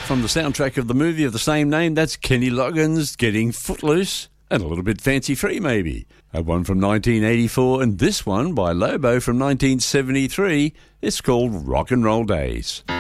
from the soundtrack of the movie of the same name. That's Kenny Loggins getting Footloose and a little bit Fancy Free maybe. A one from 1984 and this one by Lobo from 1973. It's called Rock and Roll Days.